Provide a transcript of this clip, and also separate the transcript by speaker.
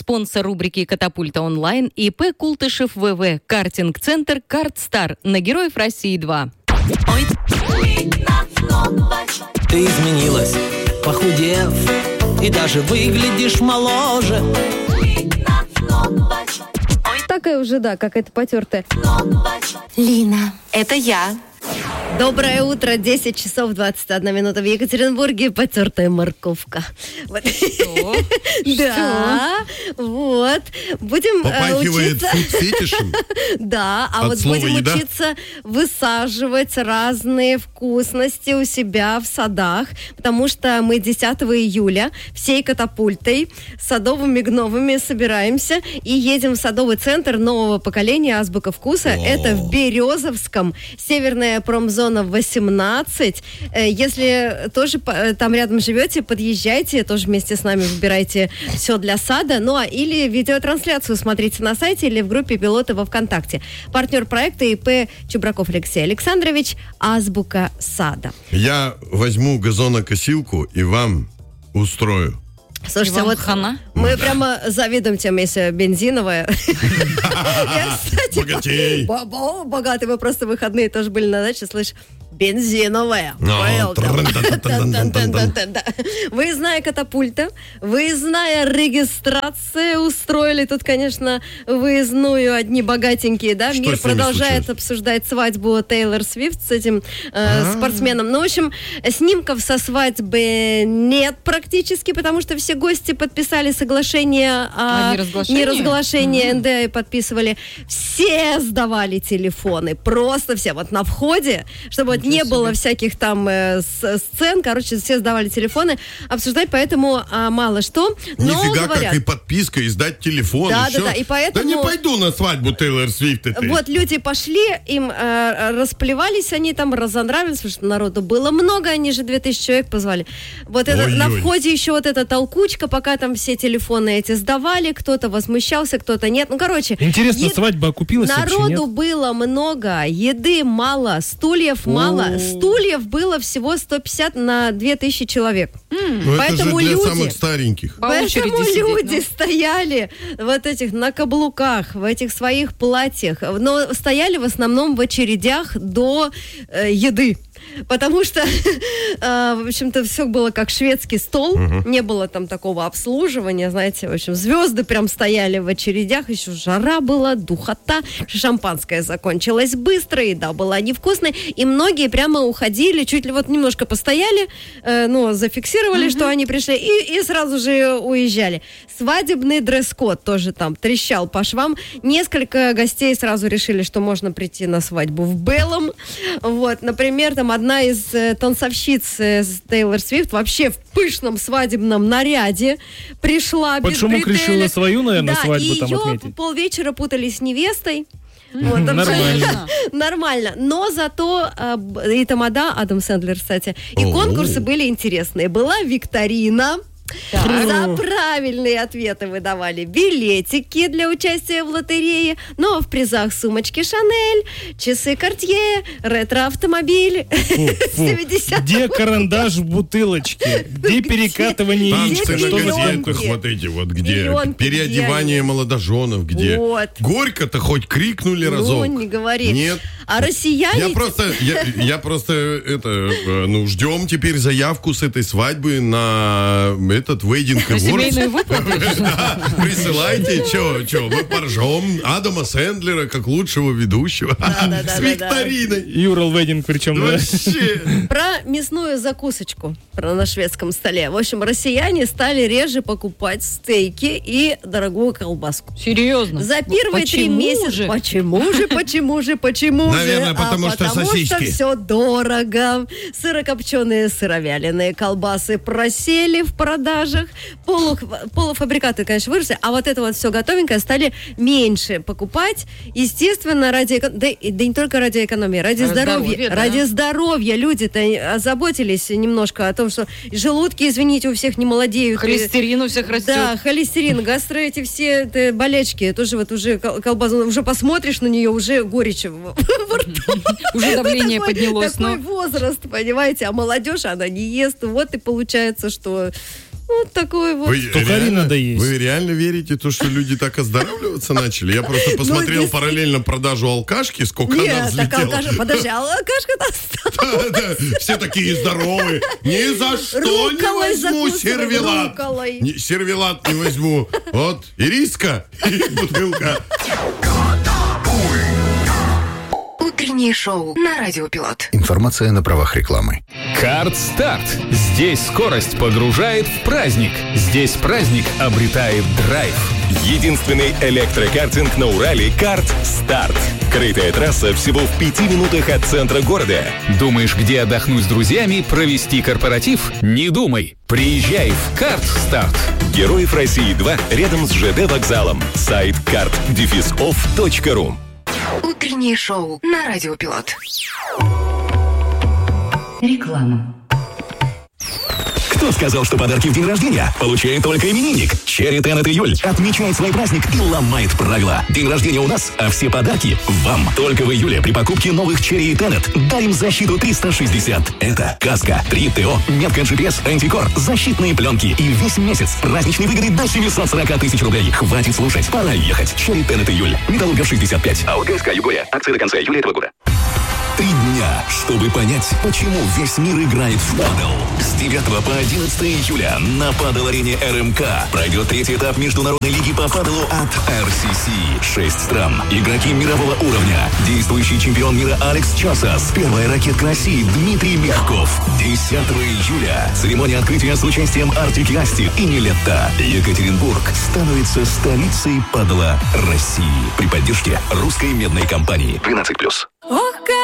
Speaker 1: Спонсор рубрики «Катапульта онлайн» ИП Култышев ВВ. Картинг-центр «Картстар» на Героев России 2.
Speaker 2: Ты изменилась, похудев, и даже выглядишь моложе.
Speaker 3: Такая уже, да, какая-то потертая.
Speaker 4: Лина, это я.
Speaker 3: Доброе утро, 10 часов 21 минута в Екатеринбурге. Потертая морковка. Вот. Да, вот. Будем
Speaker 5: попахивает
Speaker 3: учиться.
Speaker 5: фуд-фетишем.
Speaker 3: Да, а
Speaker 5: от
Speaker 3: вот
Speaker 5: слова
Speaker 3: будем
Speaker 5: еда?
Speaker 3: учиться высаживать разные вкусности у себя в садах, потому что мы 10 июля всей катапультой с садовыми гновами собираемся и едем в садовый центр нового поколения «Азбука вкуса». Это в Березовском, Северная промзона 18. Если тоже там рядом живете, подъезжайте, тоже вместе с нами выбирайте все для сада. Ну, или видеотрансляцию смотрите на сайте или в группе «Пилоты» во ВКонтакте. Партнер проекта ИП Чубраков Алексей Александрович, «Азбука сада».
Speaker 5: Я возьму газонокосилку и вам устрою.
Speaker 3: Слушайте,
Speaker 1: Иван
Speaker 3: вот
Speaker 1: Хана?
Speaker 3: мы прямо завидуем тем, если бензиновая. Я, кстати,
Speaker 5: Богатей.
Speaker 3: богатый, мы просто выходные тоже были на даче, слышь, бензиновая. Выездная катапульта, выездная регистрация устроили. Тут, конечно, выездную одни богатенькие, да?
Speaker 5: Что
Speaker 3: Мир
Speaker 5: с ними
Speaker 3: продолжает
Speaker 5: случилось?
Speaker 3: обсуждать свадьбу Тейлор Свифт с этим спортсменом. Ну, в общем, снимков со свадьбы нет практически, потому что все гости подписали соглашение о неразглашении НДА и подписывали. Все сдавали телефоны, просто все. Вот на входе, чтобы вот не было всяких там сцен, короче, все сдавали телефоны, обсуждать, поэтому мало что. Но
Speaker 5: Нифига,
Speaker 3: говорят,
Speaker 5: как и подписка, и сдать телефон.
Speaker 3: Да,
Speaker 5: и
Speaker 3: да,
Speaker 5: всё.
Speaker 3: да, и поэтому-
Speaker 5: Да не пойду на свадьбу Тейлор Свифт.
Speaker 3: вот люди пошли, им расплевались они там, разонравились, потому что народу было много, они же 2000 человек позвали. Вот это, на
Speaker 5: Ой-ой.
Speaker 3: входе еще вот эта толкучка, пока там все телефоны эти сдавали, кто-то возмущался, кто-то нет. Ну, короче.
Speaker 6: Интересно, свадьба окупилась вообще,
Speaker 3: Народу
Speaker 6: нет?
Speaker 3: было много, еды мало, стульев мало. Стульев было всего 150 на 2000 человек.
Speaker 5: Ну, это же
Speaker 3: Поэтому
Speaker 5: для
Speaker 3: люди-
Speaker 5: самых стареньких.
Speaker 1: По очереди
Speaker 3: Поэтому
Speaker 1: сидеть,
Speaker 3: люди стояли вот этих на каблуках, в этих своих платьях, но стояли в основном в очередях до еды. Потому что, в общем-то, все было как шведский стол, не было там такого обслуживания, знаете, в общем, звезды прям стояли в очередях, еще жара была, духота, шампанское закончилось быстро, еда была невкусной, и многие прямо уходили, чуть ли вот немножко постояли, зафиксировали, что они пришли, и сразу же уезжали. Свадебный дресс-код тоже там трещал по швам. Несколько гостей сразу решили, что можно прийти на свадьбу в белом. Вот, например, там одна из танцовщиц Тейлор Свифт вообще в пышном свадебном наряде пришла без
Speaker 6: Большому
Speaker 3: бретелек.
Speaker 6: решила свою, наверное,
Speaker 3: Да,
Speaker 6: свадьбу
Speaker 3: и
Speaker 6: там
Speaker 3: ее
Speaker 6: отметить.
Speaker 3: полвечера путали с невестой. Вот, там
Speaker 6: Нормально.
Speaker 3: Нормально. Но зато и тамада, Адам Сэндлер, кстати, и конкурсы были интересные. Была викторина. За правильные ответы выдавали билетики для участия в лотерее. Но в призах сумочки Шанель, часы Картье, ретро-автомобиль. 70.
Speaker 6: Где карандаш в бутылочке? Где перекатывание яичка?
Speaker 5: Танцы на
Speaker 6: Что за
Speaker 3: миллионки?
Speaker 5: газетах вот эти вот, где
Speaker 3: Миллионки,
Speaker 5: переодевание
Speaker 3: где они?
Speaker 5: молодоженов, где
Speaker 3: Вот.
Speaker 5: горько-то хоть крикнули разок.
Speaker 3: Ну, не говори.
Speaker 5: Нет.
Speaker 3: А россияне...
Speaker 5: Я просто ждем теперь заявку с этой свадьбы на этот Wedding Awards.
Speaker 1: Семейные выплаты?
Speaker 5: Да, присылайте, что, мы поржем Адама Сэндлера как лучшего ведущего
Speaker 3: Да.
Speaker 5: с викториной.
Speaker 6: Юрал Вединг, причем, да.
Speaker 5: Вообще.
Speaker 3: Про мясную закусочку на шведском столе. В общем, россияне стали реже покупать стейки и дорогую колбаску.
Speaker 1: Серьезно?
Speaker 3: За первые 3
Speaker 1: Почему
Speaker 3: месяца.
Speaker 1: же?
Speaker 3: Почему же?
Speaker 5: Наверное, потому что сосиски.
Speaker 3: все дорого. Сырокопченые, сыровяленые колбасы просели в продажах. Полуфабрикаты, конечно, выросли. А вот это вот все готовенькое стали меньше покупать. Естественно, да не только ради экономии, ради здоровья.
Speaker 1: Да.
Speaker 3: Ради здоровья люди-то озаботились немножко о том, что желудки, извините, у всех не молодеют.
Speaker 1: Холестерин у всех растет.
Speaker 3: Да, холестерин, гастро, эти все болячки. Тоже вот уже колбасу, уже посмотришь на нее, уже горечь во рту.
Speaker 1: Уже давление
Speaker 3: Такой-
Speaker 1: поднялось.
Speaker 3: Такой возраст, понимаете, а молодежь, она не ест. Вот и получается, что Вот такой вот.
Speaker 6: Сухари надо есть.
Speaker 5: Вы реально верите в то, что люди так оздоравливаться начали? Я просто посмотрел параллельно продажу алкашки, сколько она
Speaker 3: Нет, так
Speaker 5: взлетела.
Speaker 3: алкаша, подожди, алкашка-то осталась.
Speaker 5: Да, все такие здоровые. Ни за что не
Speaker 3: Рукколой
Speaker 5: возьму
Speaker 3: закусывай,
Speaker 5: сервелат.
Speaker 3: рукколой.
Speaker 5: Сервелат не возьму. Вот, ириска и бутылка.
Speaker 4: Утреннее шоу на Радио Пилот.
Speaker 7: Информация на правах рекламы.
Speaker 8: Карт-старт. Здесь скорость погружает в праздник. Здесь праздник обретает драйв.
Speaker 9: Единственный электрокартинг на Урале «Карт-старт». Крытая трасса всего в 5 минутах от центра города.
Speaker 8: Думаешь, где отдохнуть с друзьями, провести корпоратив? Не думай. Приезжай в «Карт-старт».
Speaker 9: Героев России 2 рядом с ЖД вокзалом. Сайт kart-off.ru.
Speaker 4: Утреннее шоу на Радио Пилот. Реклама.
Speaker 9: Кто сказал, что подарки в день рождения получает только именинник? Черри Теннет июль отмечает свой праздник и ломает правила. День рождения у нас, а все подарки вам. Только в июле при покупке новых Черри Теннет дарим защиту 360. Это каска, 3 ТО, метка GPS, антикор, защитные пленки и весь месяц праздничные выгоды до 740 тысяч рублей. Хватит слушать, пора ехать. Черри Теннет июль. Металлургов 65. АО Югория. Акции до конца июля этого года. 3 дня, чтобы понять, почему весь мир играет в падл. С 9 по 11 июля на падл-арене РМК пройдет 3-й этап Международной лиги по падлу от РСС. 6 стран, игроки мирового уровня, действующий чемпион мира Алекс Часас, первая ракетка России Дмитрий Мягков. 10 июля церемония открытия с участием Артик и Асти и Нилетто. Екатеринбург становится столицей падла России при поддержке русской медной компании. 12+.